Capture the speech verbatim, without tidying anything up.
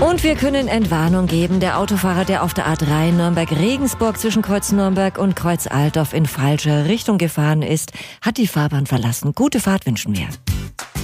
Und wir können Entwarnung geben. Der Autofahrer, der auf der A drei Nürnberg-Regensburg zwischen Kreuz Nürnberg und Kreuz Altdorf in falsche Richtung gefahren ist, hat die Fahrbahn verlassen. Gute Fahrt wünschen wir.